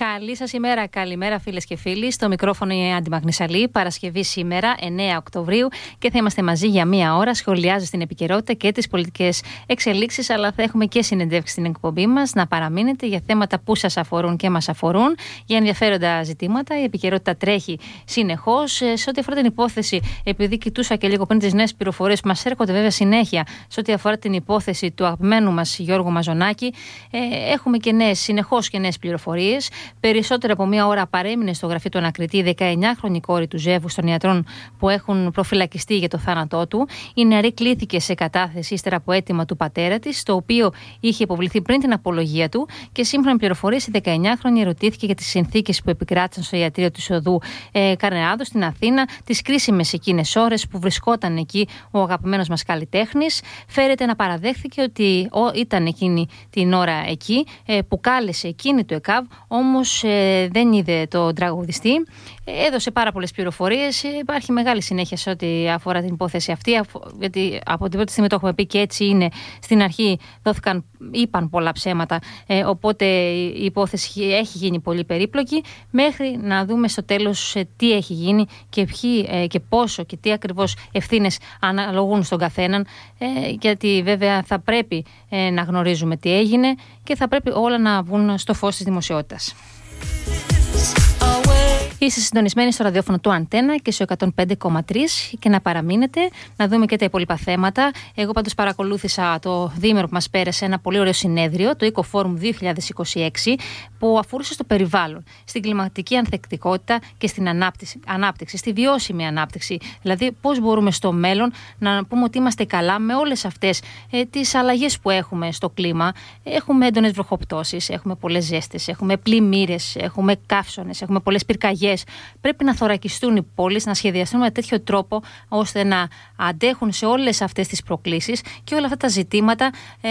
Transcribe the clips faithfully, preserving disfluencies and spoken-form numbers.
Καλή σας ημέρα, καλημέρα φίλες και φίλοι. Στο μικρόφωνο η Αντιμαγνής Αλή, Παρασκευή σήμερα, εννέα Οκτωβρίου, και θα είμαστε μαζί για μία ώρα, σχολιάζοντας την επικαιρότητα και τις πολιτικές εξελίξεις, αλλά θα έχουμε και συνεντεύξεις στην εκπομπή μας. Να παραμείνετε για θέματα που σας αφορούν και μας αφορούν, για ενδιαφέροντα ζητήματα. Η επικαιρότητα τρέχει συνεχώς. Σε ό,τι αφορά την υπόθεση, επειδή κοιτούσα και λίγο πριν τις νέες πληροφορίες που μας έρχονται βέβαια συνέχεια, σε ό,τι αφορά την υπόθεση του αγαπημένου μας Γιώργου Μαζονάκη, ε, έχουμε και νέες, συνεχώς και νέες πληροφορίες. Περισσότερο από μία ώρα παρέμεινε στο γραφείο του ανακριτή η δεκαεννιάχρονη κόρη του Ζεύγου των ιατρών που έχουν προφυλακιστεί για το θάνατό του. Η νεαρή κλήθηκε σε κατάθεση ύστερα από αίτημα του πατέρα της, το οποίο είχε υποβληθεί πριν την απολογία του, και σύμφωνα με πληροφορίες, η δεκαεννιάχρονη ερωτήθηκε για τις συνθήκες που επικράτησαν στο ιατρείο του Οδού ε, Καρνεάδο στην Αθήνα, τις κρίσιμες εκείνες ώρες που βρισκόταν εκεί ο αγαπημένος μας καλλιτέχνης. Φέρεται να παραδέχθηκε ότι ο, ήταν εκείνη την ώρα εκεί, ε, που κάλεσε εκείνη του ΕΚΑΒ, όμως ε, δεν είδε τον τραγουδιστή. Ε, έδωσε πάρα πολλές πληροφορίες. Ε, υπάρχει μεγάλη συνέχεια σε ό,τι αφορά την υπόθεση αυτή, αφ, γιατί από την πρώτη στιγμή το έχουμε πει και έτσι είναι. Στην αρχή δόθηκαν, είπαν πολλά ψέματα, ε, οπότε η υπόθεση έχει γίνει πολύ περίπλοκη, μέχρι να δούμε στο τέλος ε, τι έχει γίνει και, ποιοι, ε, και πόσο και τι ακριβώς ευθύνες αναλογούν στον καθέναν, ε, γιατί βέβαια θα πρέπει ε, να γνωρίζουμε τι έγινε και θα πρέπει όλα να βγουν στο φως της δημοσιότητας. Είστε συντονισμένοι στο ραδιόφωνο του Αντένα και στο εκατόν πέντε κόμμα τρία, και να παραμείνετε να δούμε και τα υπόλοιπα θέματα. Εγώ πάντως παρακολούθησα το διήμερο που μας πέρασε ένα πολύ ωραίο συνέδριο, το Ecoforum δύο χιλιάδες είκοσι έξι, που αφορούσε στο περιβάλλον, στην κλιματική ανθεκτικότητα και στην ανάπτυξη, ανάπτυξη, στη βιώσιμη ανάπτυξη. Δηλαδή, πώς μπορούμε στο μέλλον να πούμε ότι είμαστε καλά με όλες αυτές ε, τις αλλαγές που έχουμε στο κλίμα. Έχουμε έντονες βροχοπτώσεις, έχουμε πολλές ζέστες, έχουμε πλημμύρες, έχουμε καύσονες, έχουμε πολλές πυρκαγιές. Πρέπει να θωρακιστούν οι πόλεις, να σχεδιαστούν με τέτοιο τρόπο ώστε να αντέχουν σε όλες αυτές τις προκλήσεις, και όλα αυτά τα ζητήματα ε,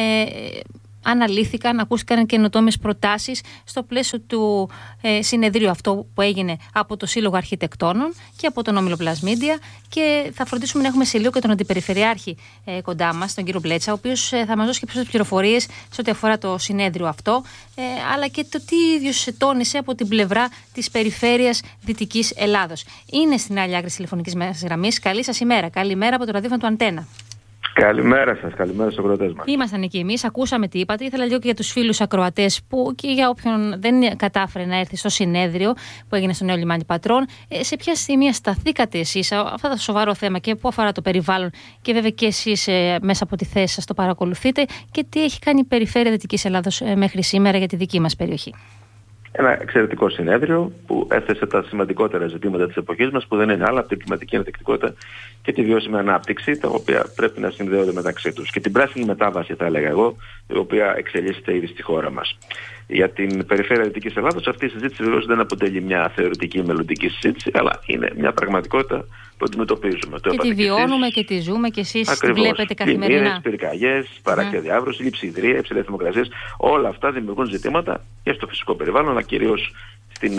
αναλύθηκαν, ακούστηκαν καινοτόμες προτάσεις στο πλαίσιο του ε, συνεδρίου αυτό που έγινε από το Σύλλογο Αρχιτεκτόνων και από τον Όμιλο Plus Media, και θα φροντίσουμε να έχουμε σε λίγο και τον Αντιπεριφερειάρχη ε, κοντά μας, τον κύριο Μπλέτσα, ο οποίος ε, θα μας δώσει και περισσότερες πληροφορίες σε ό,τι αφορά το συνέδριο αυτό, ε, αλλά και το τι ίδιος τόνισε από την πλευρά της περιφέρειας Δυτικής Ελλάδος. Είναι στην άλλη άκρη της τηλεφωνικής γραμμής. Καλή σας ημέρα. Καλημέρα από το ραδιόφωνο του Αντένα. Καλημέρα σας, καλημέρα στους ακροατές μας. Ήμασταν εκεί εμείς, ακούσαμε τι είπατε. Ήθελα λίγο και για τους φίλους ακροατές που, και για όποιον δεν κατάφερε να έρθει στο συνέδριο που έγινε στο Νέο Λιμάνι Πατρών, ε, σε ποια σημεία σταθήκατε εσείς αυτό το σοβαρό θέμα και που αφορά το περιβάλλον, και βέβαια και εσείς ε, μέσα από τη θέση σας το παρακολουθείτε, και τι έχει κάνει η Περιφέρεια Δυτικής Ελλάδος ε, μέχρι σήμερα για τη δική μας περιοχή. Ένα εξαιρετικό συνέδριο που έθεσε τα σημαντικότερα ζητήματα της εποχής μας, που δεν είναι άλλα από την κλιματική ανθεκτικότητα και τη βιώσιμη ανάπτυξη, τα οποία πρέπει να συνδέονται μεταξύ τους. Και την πράσινη μετάβαση, θα έλεγα εγώ, η οποία εξελίσσεται ήδη στη χώρα μας. Για την Περιφέρεια Δυτικής Ελλάδος, αυτή η συζήτηση βεβαίως δεν αποτελεί μια θεωρητική μελλοντική συζήτηση, αλλά είναι μια πραγματικότητα που αντιμετωπίζουμε. Και τη βιώνουμε και, και τη ζούμε, και εσείς ακριβώς, τη βλέπετε καθημερινά. Πλημμύρες, πυρκαγιές, παράκτια mm. διάβρωση, λειψιδρία, υψηλές θερμοκρασίες, όλα αυτά δημιουργούν ζητήματα και στο φυσικό περιβάλλον, αλλά κυρίως στην,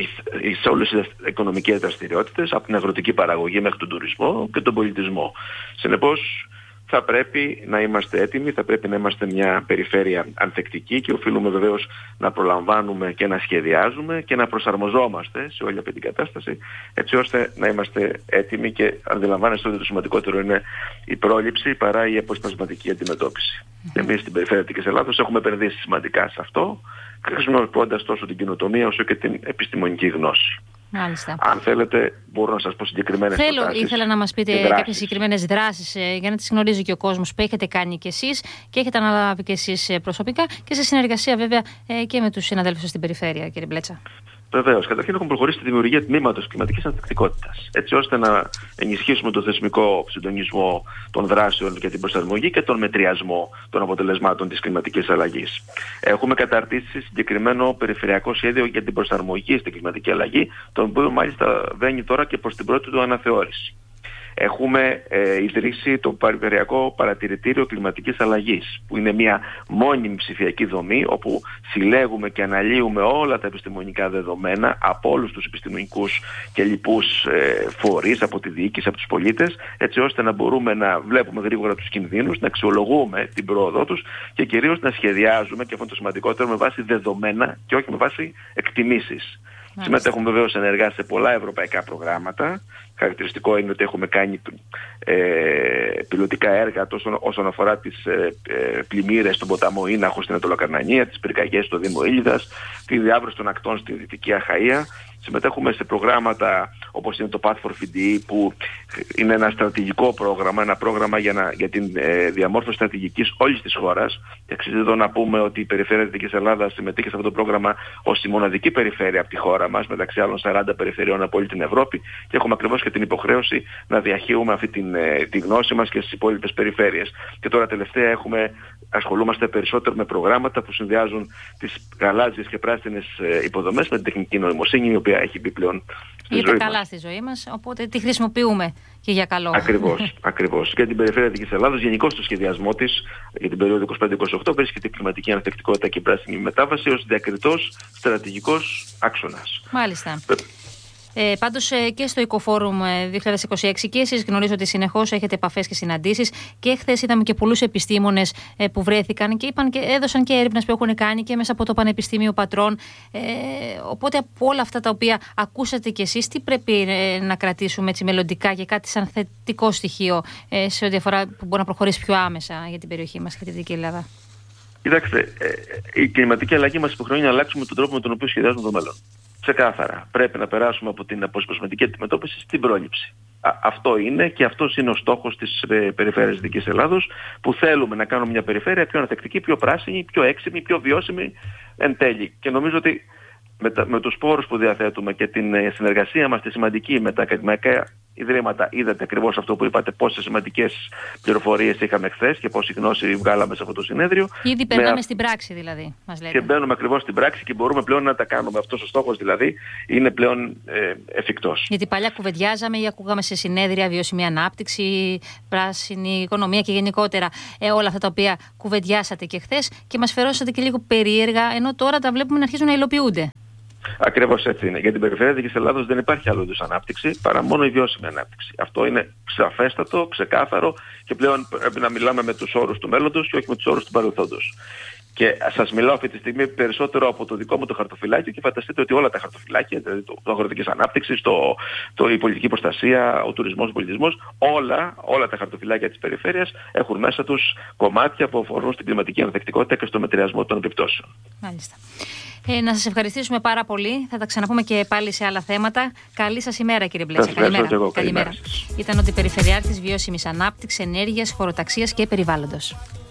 σε όλες τις οικονομικές δραστηριότητες, από την αγροτική παραγωγή μέχρι τον τουρισμό και τον πολιτισμό. Συνεπώς, θα πρέπει να είμαστε έτοιμοι, θα πρέπει να είμαστε μια περιφέρεια ανθεκτική, και οφείλουμε βεβαίως να προλαμβάνουμε και να σχεδιάζουμε και να προσαρμοζόμαστε σε όλη αυτή την κατάσταση, έτσι ώστε να είμαστε έτοιμοι, και αντιλαμβάνεστε ότι το σημαντικότερο είναι η πρόληψη παρά η αποσπασματική αντιμετώπιση. Mm-hmm. Εμείς στην Περιφέρεια της Ελλάδος έχουμε επενδύσει σημαντικά σε αυτό, χρησιμοποιώντας τόσο την καινοτομία όσο και την επιστημονική γνώση. Μάλιστα. Αν θέλετε, μπορώ να σας πω συγκεκριμένες Θέλω, προτάσεις. Ήθελα να μας πείτε κάποιες συγκεκριμένες δράσεις ε, για να τις γνωρίζει και ο κόσμος που έχετε κάνει και εσείς και έχετε αναλάβει και εσείς ε, προσωπικά, και σε συνεργασία βέβαια ε, και με τους συναδέλφους σας στην περιφέρεια, κύριε Μπλέτσα. Βεβαίως. Καταρχήν έχουμε προχωρήσει στη δημιουργία τμήματος κλιματικής ανθεκτικότητας, έτσι ώστε να ενισχύσουμε το θεσμικό συντονισμό των δράσεων για την προσαρμογή και τον μετριασμό των αποτελεσμάτων της κλιματικής αλλαγής. Έχουμε καταρτήσει συγκεκριμένο περιφερειακό σχέδιο για την προσαρμογή στην κλιματική αλλαγή, το οποίο μάλιστα βαίνει τώρα και προς την πρώτη του αναθεώρηση. Έχουμε ε, ιδρύσει το Περιφερειακό Παρατηρητήριο Κλιματικής Αλλαγής, που είναι μια μόνιμη ψηφιακή δομή όπου συλλέγουμε και αναλύουμε όλα τα επιστημονικά δεδομένα από όλους τους επιστημονικούς και λοιπούς ε, φορείς, από τη διοίκηση, από τους πολίτες, έτσι ώστε να μπορούμε να βλέπουμε γρήγορα τους κινδύνους, να αξιολογούμε την πρόοδό τους και κυρίως να σχεδιάζουμε, και αυτό είναι το σημαντικότερο, με βάση δεδομένα και όχι με βάση εκτιμήσεις. Συμμετέχουμε βεβαίως ενεργά σε πολλά ευρωπαϊκά προγράμματα. Χαρακτηριστικό είναι ότι έχουμε κάνει ε, πιλωτικά έργα τόσο όσον αφορά τις ε, ε, πλημμύρες στον ποταμό Ίναχο στην Ανατολοκαρνανία, τις πυρκαγιές στο Δήμο Ήλιδας, τη διάβρωση των ακτών στη Δυτική Αχαΐα. Συμμετέχουμε σε προγράμματα όπως είναι το Path for φι ντι ι, που είναι ένα στρατηγικό πρόγραμμα, ένα πρόγραμμα για, να, για την ε, διαμόρφωση στρατηγικής όλης της χώρας. Και αξίζει εδώ να πούμε ότι η Περιφέρεια Δυτικής Ελλάδας συμμετείχε σε αυτό το πρόγραμμα ως τη μοναδική περιφέρεια από τη χώρα μας, μεταξύ άλλων σαράντα περιφερειών από όλη την Ευρώπη, και έχουμε ακριβώς και την υποχρέωση να διαχείουμε αυτή την, ε, τη γνώση μας και στις υπόλοιπες περιφέρειες. Και τώρα τελευταία έχουμε, ασχολούμαστε περισσότερο με προγράμματα που συνδυάζουν τις γαλάζιες και πράσινες ε, υποδομές με την τεχνική νοημοσύνη, η οποία έχει μπει πλέον στη Είτε ζωή καλά μας. στη ζωή μας, οπότε τη χρησιμοποιούμε και για καλό. Ακριβώς, ακριβώς. Και την Περιφέρεια Δυτικής Ελλάδας, γενικώς στο σχεδιασμό της για την περίοδο είκοσι πέντε είκοσι οκτώ, βρίσκεται η κλιματική αναθεκτικότητα και η πράσινη μετάβαση ως διακριτός στρατηγικός άξονας. Μάλιστα. Ε, πάντως ε, και στο Οικοφόρουμ δύο χιλιάδες είκοσι έξι και εσείς γνωρίζω ότι συνεχώς έχετε επαφές και συναντήσεις, και χθες είδαμε και πολλούς επιστήμονες ε, που βρέθηκαν και, είπαν και έδωσαν και έρευνες που έχουν κάνει και μέσα από το Πανεπιστήμιο Πατρών. Ε, οπότε από όλα αυτά τα οποία ακούσατε κι εσείς, τι πρέπει ε, να κρατήσουμε έτσι μελλοντικά και κάτι σαν θετικό στοιχείο ε, σε ό,τι αφορά που μπορεί να προχωρήσει πιο άμεσα για την περιοχή μας και τη Δυτική Ελλάδα? Κοιτάξτε, ε, η κλιματική αλλαγή μας υποχρεώνει να αλλάξουμε τον τρόπο με τον οποίο σχεδιάζουμε το μέλλον. Ξεκάθαρα. Πρέπει να περάσουμε από την αποσπασματική αντιμετώπιση στην πρόληψη. Α, αυτό είναι και αυτός είναι ο στόχος της ε, Περιφέρειας Δυτικής Ελλάδος, που θέλουμε να κάνουμε μια περιφέρεια πιο αναθεκτική, πιο πράσινη, πιο έξυπνη, πιο βιώσιμη εν τέλει. Και νομίζω ότι με, τα, με τους πόρους που διαθέτουμε και την ε, συνεργασία μας τη σημαντική με τα ακαδημαϊκά ιδρύματα, είδατε ακριβώς αυτό που είπατε, πόσες σημαντικές πληροφορίες είχαμε χθες και πόση γνώση βγάλαμε σε αυτό το συνέδριο. Ήδη περνάμε με... στην πράξη δηλαδή, μας λέτε. Και μπαίνουμε ακριβώς στην πράξη και μπορούμε πλέον να τα κάνουμε. Αυτός ο στόχος δηλαδή είναι πλέον ε, εφικτός. Γιατί παλιά κουβεντιάζαμε ή ακούγαμε σε συνέδρια βιώσιμη ανάπτυξη, πράσινη οικονομία και γενικότερα ε, όλα αυτά τα οποία κουβεντιάσατε και χθες και μας φερώσατε και λίγο περίεργα, ενώ τώρα τα βλέπουμε να αρχίζουν να υλοποιούνται. Ακριβώς έτσι είναι. Για την Περιφέρεια Δυτικής Ελλάδος δεν υπάρχει άλλο είδους ανάπτυξη παρά μόνο η βιώσιμη ανάπτυξη. Αυτό είναι σαφέστατο, ξεκάθαρο, και πλέον πρέπει να μιλάμε με τους όρους του μέλλοντος και όχι με τους όρους του παρελθόντος. Και σας μιλάω αυτή τη στιγμή περισσότερο από το δικό μου το χαρτοφυλάκιο, και φανταστείτε ότι όλα τα χαρτοφυλάκια, δηλαδή το, το αγροτικής ανάπτυξης, το, το, η πολιτική προστασία, ο τουρισμός, ο πολιτισμός, όλα, όλα τα χαρτοφυλάκια της περιφέρειας έχουν μέσα τους κομμάτια που αφορούν στην κλιματική αναθεκτικότητα και στο μετριασμό των επιπτώσεων. Μάλιστα. Ε, να σας ευχαριστήσουμε πάρα πολύ. Θα τα ξαναπούμε και πάλι σε άλλα θέματα. Καλή σας ημέρα, κύριε Μπλέτσα. Καλημέρα. Καλημέρα. Καλημέρα. Ήταν ο Αντιπεριφερειάρχης Βιώσιμης Ανάπτυξης, Ενέργειας, Χωροταξίας και Περιβάλλοντος.